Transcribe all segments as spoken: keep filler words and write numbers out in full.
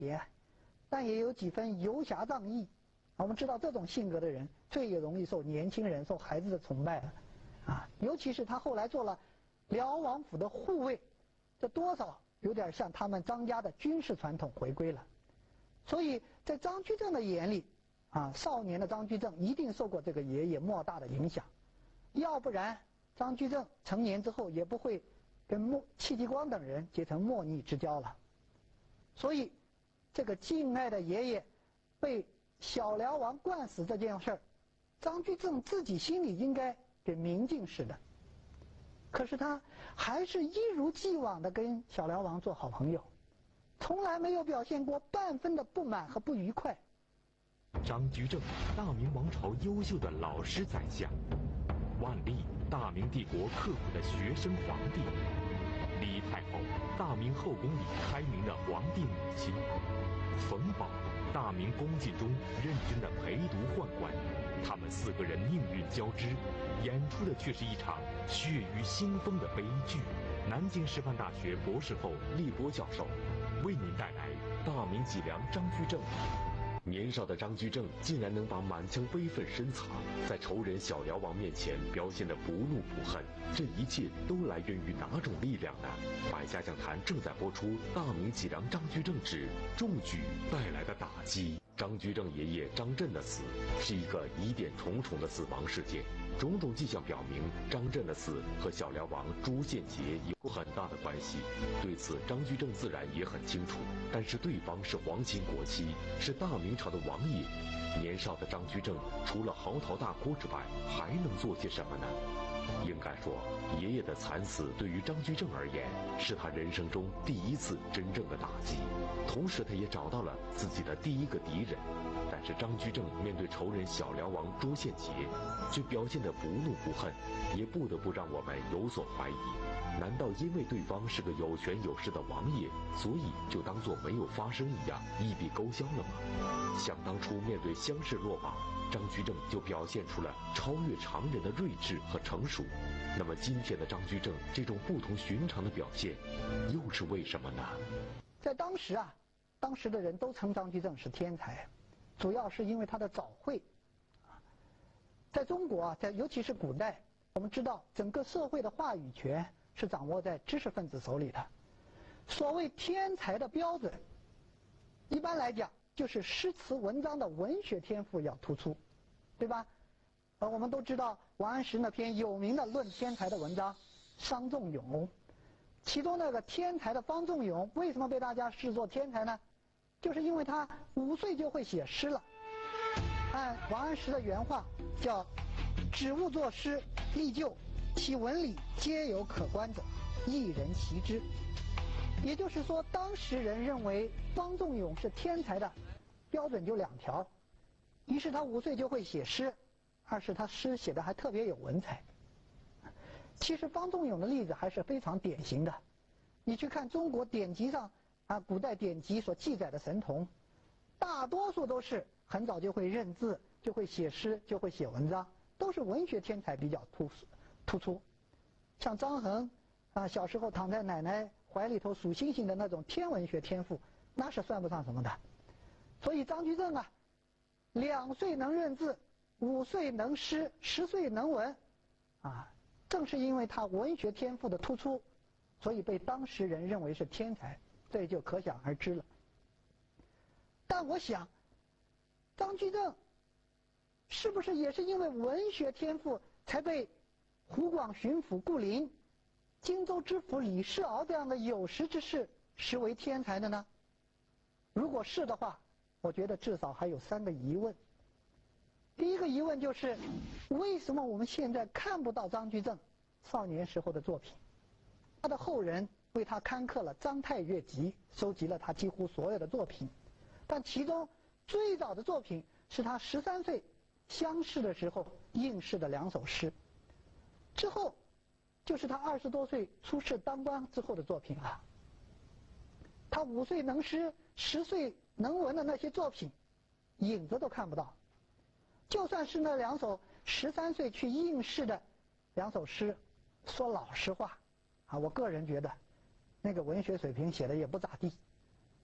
也，但也有几分游侠仗义。我们知道这种性格的人最容易受年轻人、受孩子的崇拜了，啊，尤其是他后来做了辽王府的护卫，这多少有点像他们张家的军事传统回归了。所以在张居正的眼里，啊，少年的张居正一定受过这个爷爷莫大的影响，要不然张居正成年之后也不会跟莫戚继光等人结成莫逆之交了。所以，这个敬爱的爷爷被小辽王灌死这件事儿，张居正自己心里应该给明镜似的。可是他还是一如既往的跟小辽王做好朋友，从来没有表现过半分的不满和不愉快。 张居正，大明王朝优秀的老师宰相；万历，大明帝国刻苦的学生皇帝；李太后，大明后宫里开明的皇帝母亲；冯保，大明宫禁中认真的陪读宦官。他们四个人命运交织，演出的却是一场血雨腥风的悲剧。南京师范大学博士后厉波教授为您带来大明脊梁张居正。年少的张居正竟然能把满腔悲愤深藏，在仇人小辽王面前表现得不怒不恨，这一切都来源于哪种力量呢？百家讲坛正在播出《大明脊梁张居正之中举带来的打击》。张居正爷爷张震的死是一个疑点重重的死亡事件，种种迹象表明张震的死和小辽王朱献杰有很大的关系。对此张居正自然也很清楚，但是对方是皇亲国戚，是大明朝的王爷，年少的张居正除了嚎啕大哭之外还能做些什么呢？应该说，爷爷的惨死对于张居正而言是他人生中第一次真正的打击，同时他也找到了自己的第一个敌人。但是张居正面对仇人小辽王朱献杰却表现得不怒不恨，也不得不让我们有所怀疑，难道因为对方是个有权有势的王爷，所以就当作没有发生一样一笔勾销了吗？想当初面对乡试落榜，张居正就表现出了超越常人的睿智和成熟。那么今天的张居正这种不同寻常的表现，又是为什么呢？ 在当时啊，当时的人都称张居正是天才，主要是因为他的早慧。在中国啊，在尤其是古代，我们知道整个社会的话语权是掌握在知识分子手里的。所谓天才的标准，一般来讲就是诗词文章的文学天赋要突出，对吧？呃，我们都知道王安石那篇有名的论天才的文章《伤仲永》，其中那个天才的方仲永为什么被大家视作天才呢？就是因为他五岁就会写诗了。按王安石的原话叫“只勿作诗，历就其文理皆有可观者，一人习之”。也就是说，当时人认为方仲永是天才的标准就两条：一是他五岁就会写诗，二是他诗写的还特别有文采。其实方仲永的例子还是非常典型的。你去看中国典籍上啊，古代典籍所记载的神童，大多数都是很早就会认字，就会写诗，就会写文章，都是文学天才比较突突出。像张衡啊，小时候躺在奶奶怀里头数星星的那种天文学天赋，那是算不上什么的。所以张居正啊，两岁能认字，五岁能诗，十岁能文，啊，正是因为他文学天赋的突出，所以被当时人认为是天才，这就可想而知了。但我想，张居正是不是也是因为文学天赋才被湖广巡抚顾麟、荆州知府李世鳌这样的有识之士视为天才的呢？如果是的话，我觉得至少还有三个疑问。第一个疑问就是，为什么我们现在看不到张居正少年时候的作品？他的后人为他刊刻了《张太岳集》，收集了他几乎所有的作品，但其中最早的作品是他十三岁乡试的时候应试的两首诗，之后就是他二十多岁出仕当官之后的作品了。他五岁能诗，十岁能文的那些作品，影子都看不到。就算是那两首十三岁去应试的两首诗，说老实话啊，我个人觉得那个文学水平写的也不咋地啊，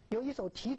有一首题